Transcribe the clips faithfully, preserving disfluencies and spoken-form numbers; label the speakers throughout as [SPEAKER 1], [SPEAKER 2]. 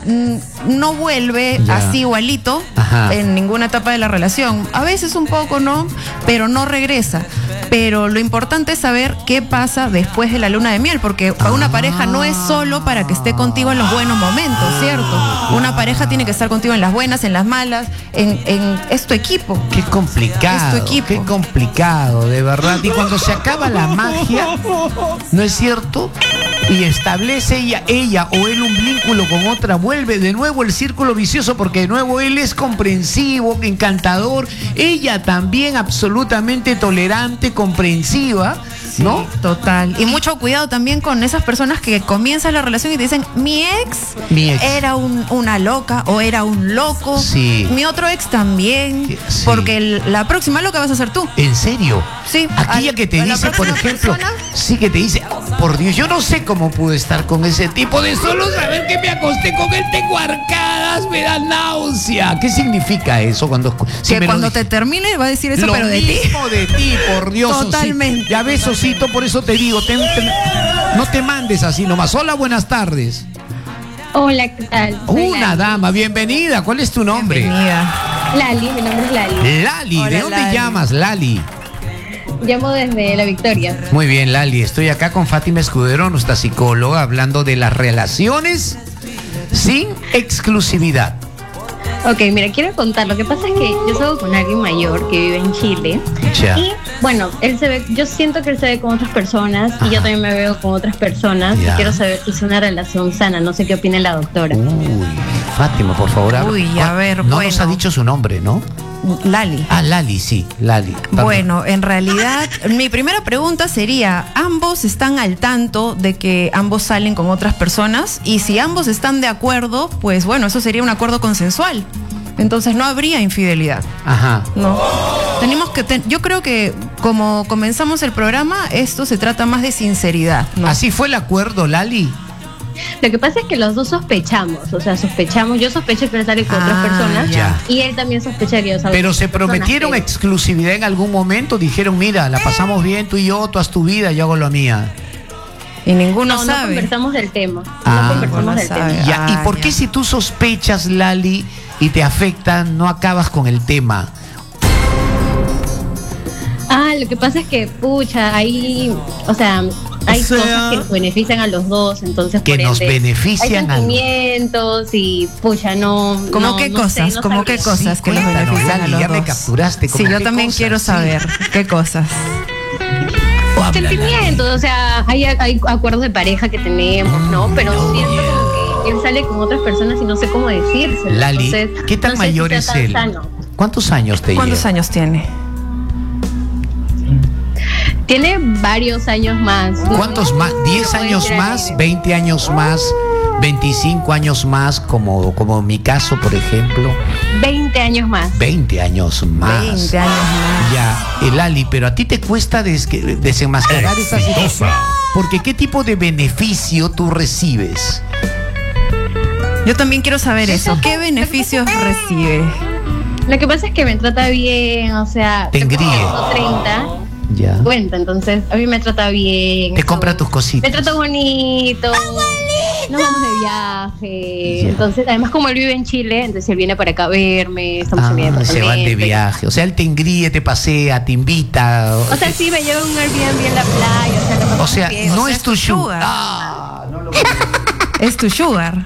[SPEAKER 1] mm, no vuelve
[SPEAKER 2] Ya.
[SPEAKER 1] así igualito
[SPEAKER 2] Ajá.
[SPEAKER 1] en ninguna etapa de la relación. A veces un poco, ¿no? Pero no regresa. Pero lo importante es saber qué pasa después de la luna de miel, porque para una pareja no es solo para que esté contigo en los buenos momentos, ¿cierto? Una pareja tiene que estar contigo en las buenas, en las malas, en, en es tu equipo.
[SPEAKER 2] Qué complicado,
[SPEAKER 1] Es tu equipo.
[SPEAKER 2] qué complicado, de verdad. Y cuando se acaba la magia, ¿no es cierto? Y establece ella, ella o él un vínculo con otra, vuelve de nuevo el círculo vicioso, porque de nuevo él es comprensivo, encantador, ella también absolutamente tolerante, comprensiva, ¿no?
[SPEAKER 1] Total. Y mucho cuidado también con esas personas que comienzan la relación y te dicen, mi ex,
[SPEAKER 2] Mi ex.
[SPEAKER 1] era un- una loca o era un loco.
[SPEAKER 2] Sí.
[SPEAKER 1] Mi otro ex también.
[SPEAKER 2] Sí.
[SPEAKER 1] Porque el- la próxima loca vas a ser tú.
[SPEAKER 2] ¿En serio?
[SPEAKER 1] Sí.
[SPEAKER 2] Aquella
[SPEAKER 1] Al-
[SPEAKER 2] que te
[SPEAKER 1] a la
[SPEAKER 2] dice, por
[SPEAKER 1] próxima
[SPEAKER 2] ejemplo,
[SPEAKER 1] persona.
[SPEAKER 2] sí, que te dice, por Dios, yo no sé cómo pude estar con ese tipo, de solo saber que me acosté con él tengo arcadas, me da náusea. ¿Qué significa eso cuando si
[SPEAKER 1] Que
[SPEAKER 2] me lo
[SPEAKER 1] cuando
[SPEAKER 2] di-
[SPEAKER 1] te termine va a decir eso,
[SPEAKER 2] lo
[SPEAKER 1] pero de ti.
[SPEAKER 2] mismo de ti, por Dios? Osito.
[SPEAKER 1] Totalmente.
[SPEAKER 2] Ya ves, Osito, por eso te digo, ten- ten- no te mandes así nomás. Hola, buenas tardes.
[SPEAKER 3] Hola, ¿qué tal? Soy
[SPEAKER 2] Una
[SPEAKER 3] Lali.
[SPEAKER 2] dama, bienvenida. ¿Cuál es tu nombre?
[SPEAKER 1] Bienvenida.
[SPEAKER 3] Lali, mi nombre es Lali.
[SPEAKER 2] Lali, ¿de
[SPEAKER 1] Hola,
[SPEAKER 2] dónde
[SPEAKER 1] Lali.
[SPEAKER 2] llamas, Lali?
[SPEAKER 3] Llamo desde La Victoria.
[SPEAKER 2] Muy bien, Lali. Estoy acá con Fátima Escudero, nuestra psicóloga, hablando de las relaciones sin exclusividad.
[SPEAKER 3] Ok, mira, quiero contar. Lo que pasa es que yo salgo con alguien mayor que vive en Chile.
[SPEAKER 2] Ya.
[SPEAKER 3] Y bueno, él se ve, yo siento que él se ve con otras personas
[SPEAKER 2] Ajá.
[SPEAKER 3] y yo también me veo con otras personas.
[SPEAKER 2] Ya.
[SPEAKER 3] Y quiero saber si es una relación sana. No sé qué opina la doctora.
[SPEAKER 2] Uy, Fátima, por favor. habla.
[SPEAKER 1] Uy, a ver,
[SPEAKER 2] No
[SPEAKER 1] bueno.
[SPEAKER 2] nos ha dicho su nombre, ¿no?
[SPEAKER 1] Lali.
[SPEAKER 2] Ah, Lali, sí, Lali. Perdón.
[SPEAKER 1] Bueno, en realidad, mi primera pregunta sería, ¿ambos están al tanto de que ambos salen con otras personas? Y si ambos están de acuerdo, pues bueno, eso sería un acuerdo consensual. Entonces no habría infidelidad,
[SPEAKER 2] Ajá.
[SPEAKER 1] ¿no? Tenemos que, ten- yo creo que como comenzamos el programa, esto se trata más de sinceridad, ¿no?
[SPEAKER 2] ¿Así fue el acuerdo, Lali?
[SPEAKER 3] Lo que pasa es que los dos sospechamos. O sea, sospechamos. Yo sospecho que él sale con
[SPEAKER 1] Ah,
[SPEAKER 3] otras personas.
[SPEAKER 2] ya.
[SPEAKER 3] Y él también sospecha que yo salgo
[SPEAKER 2] Pero
[SPEAKER 3] con
[SPEAKER 2] se
[SPEAKER 3] otras personas,
[SPEAKER 2] prometieron
[SPEAKER 3] pero-
[SPEAKER 2] exclusividad en algún momento. Dijeron, mira, la pasamos bien tú y yo, tú haz tu vida, yo hago la mía.
[SPEAKER 1] Y ninguno
[SPEAKER 3] No, no
[SPEAKER 1] sabe.
[SPEAKER 3] conversamos del tema.
[SPEAKER 2] Ah,
[SPEAKER 3] no conversamos
[SPEAKER 1] no
[SPEAKER 3] del
[SPEAKER 1] sabe.
[SPEAKER 3] tema.
[SPEAKER 2] Ya.
[SPEAKER 1] Ah,
[SPEAKER 2] ¿Y por
[SPEAKER 1] ya.
[SPEAKER 2] qué si tú sospechas, Lali, y te afecta, no acabas con el tema?
[SPEAKER 3] Ah, lo que pasa es que, pucha, hay, o sea, hay
[SPEAKER 2] O sea,
[SPEAKER 3] cosas que nos benefician a los dos, entonces
[SPEAKER 2] que
[SPEAKER 3] por
[SPEAKER 2] nos
[SPEAKER 3] ende,
[SPEAKER 2] benefician a
[SPEAKER 3] hay
[SPEAKER 2] los-
[SPEAKER 3] sentimientos y, pucha, no.
[SPEAKER 1] ¿Cómo
[SPEAKER 3] no,
[SPEAKER 1] qué
[SPEAKER 3] no sé,
[SPEAKER 1] cosas?
[SPEAKER 3] no
[SPEAKER 1] ¿Cómo qué
[SPEAKER 3] sabría.
[SPEAKER 1] cosas
[SPEAKER 2] Sí,
[SPEAKER 1] que los
[SPEAKER 2] cuéntanos,
[SPEAKER 1] benefician a
[SPEAKER 2] Lali,
[SPEAKER 1] los
[SPEAKER 2] ya me
[SPEAKER 1] dos?
[SPEAKER 2] capturaste.
[SPEAKER 1] Sí,
[SPEAKER 2] ¿Cómo
[SPEAKER 1] yo
[SPEAKER 2] qué
[SPEAKER 1] también
[SPEAKER 2] cosas?
[SPEAKER 1] quiero
[SPEAKER 2] Sí.
[SPEAKER 1] saber qué cosas.
[SPEAKER 2] Habla, Lali.
[SPEAKER 3] Sentimientos, o sea, hay, hay acuerdos de pareja que tenemos, ¿no? Pero siento como que él sale con otras personas y no sé cómo decírselo.
[SPEAKER 2] Lali,
[SPEAKER 3] Entonces,
[SPEAKER 2] ¿qué tan
[SPEAKER 3] no sé si
[SPEAKER 2] mayor
[SPEAKER 3] sea
[SPEAKER 2] es
[SPEAKER 3] tan
[SPEAKER 2] él?
[SPEAKER 3] sano.
[SPEAKER 2] ¿Cuántos años te
[SPEAKER 1] ¿Cuántos
[SPEAKER 2] lleva?
[SPEAKER 1] años tiene?
[SPEAKER 3] Tiene varios años más.
[SPEAKER 2] ¿Cuántos más? ¿diez
[SPEAKER 3] No voy a
[SPEAKER 2] años
[SPEAKER 3] decir
[SPEAKER 2] más?
[SPEAKER 3] al aire.
[SPEAKER 2] ¿veinte años más? ¿veinticinco años más? Como, como mi caso, por ejemplo.
[SPEAKER 3] veinte años más.
[SPEAKER 2] veinte años más.
[SPEAKER 1] veinte años más.
[SPEAKER 2] Ya, el Lali, pero a ti te cuesta des- desenmascarar esa situación. Porque ¿qué tipo de beneficio tú recibes?
[SPEAKER 1] Yo también quiero saber eso. ¿Qué beneficios recibe?
[SPEAKER 3] Lo que pasa es que me trata bien, o sea,
[SPEAKER 2] Te engríe.
[SPEAKER 3] tengo treinta,
[SPEAKER 2] Ya.
[SPEAKER 3] cuenta, entonces a mí me trata bien.
[SPEAKER 2] Te
[SPEAKER 3] todo.
[SPEAKER 2] compra tus cositas.
[SPEAKER 3] Me trata bonito. Nos vamos de viaje.
[SPEAKER 2] Ya.
[SPEAKER 3] Entonces, además como él vive en Chile, entonces él viene para acá a verme, estamos en mi
[SPEAKER 2] Ah, se van de
[SPEAKER 3] departamento.
[SPEAKER 2] viaje. O sea, él te engríe, te pasea, te invita.
[SPEAKER 3] O sea, sí, me lleva un Airbnb en la playa, o sea, lo
[SPEAKER 2] O
[SPEAKER 3] pasamos
[SPEAKER 2] sea,
[SPEAKER 3] bien.
[SPEAKER 2] no
[SPEAKER 1] sea,
[SPEAKER 2] es tu
[SPEAKER 1] es tu
[SPEAKER 2] sugar.
[SPEAKER 1] sugar.
[SPEAKER 2] Ah, no lo
[SPEAKER 1] Es tu sugar.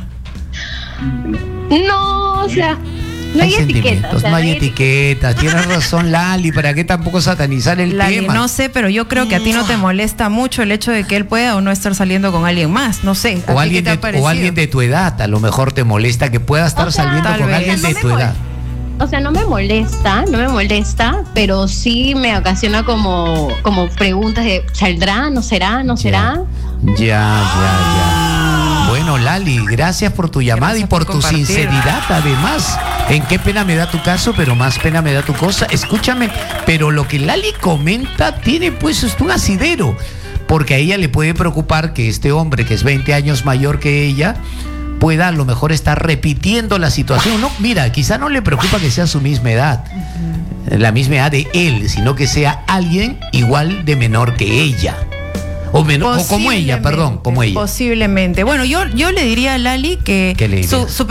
[SPEAKER 3] No, o sea, no hay, etiquetas.
[SPEAKER 2] sentimientos,
[SPEAKER 3] O sea,
[SPEAKER 2] no hay etiquetas. Tienes razón, Lali. ¿Para qué tampoco satanizar el
[SPEAKER 1] Lali,
[SPEAKER 2] tema?
[SPEAKER 1] no sé, pero yo creo que a ti no te molesta mucho el hecho de que él pueda o no estar saliendo con alguien más. No sé. ¿a
[SPEAKER 2] O
[SPEAKER 1] ti
[SPEAKER 2] alguien,
[SPEAKER 1] qué te ha
[SPEAKER 2] de,
[SPEAKER 1] parecido?
[SPEAKER 2] o alguien de tu edad, a lo mejor te molesta que pueda estar
[SPEAKER 3] O sea,
[SPEAKER 2] saliendo
[SPEAKER 1] tal
[SPEAKER 2] con
[SPEAKER 1] vez.
[SPEAKER 2] alguien
[SPEAKER 3] No
[SPEAKER 2] de
[SPEAKER 3] me
[SPEAKER 2] tu
[SPEAKER 3] mol-
[SPEAKER 2] edad.
[SPEAKER 3] O sea, no me molesta, no me molesta, pero sí me ocasiona como, como preguntas de ¿saldrá? ¿No será? ¿No será?
[SPEAKER 2] Ya, ya, ya. Bueno, Lali, gracias por tu llamada
[SPEAKER 1] Gracias
[SPEAKER 2] y por,
[SPEAKER 1] por
[SPEAKER 2] tu
[SPEAKER 1] compartir.
[SPEAKER 2] sinceridad, además. En qué pena me da tu caso, pero más pena me da tu cosa. Escúchame, pero lo que Lali comenta tiene pues es un asidero, porque a ella le puede preocupar que este hombre, que es veinte años mayor que ella, pueda a lo mejor estar repitiendo la situación. No, mira, quizá no le preocupa que sea su misma edad, la misma edad de él, sino que sea alguien igual de menor que ella. O, menor, o como ella, perdón, como ella.
[SPEAKER 1] Posiblemente. Bueno, yo, yo le diría a Lali que
[SPEAKER 2] ¿Qué le
[SPEAKER 1] su,
[SPEAKER 2] dirías?
[SPEAKER 1] su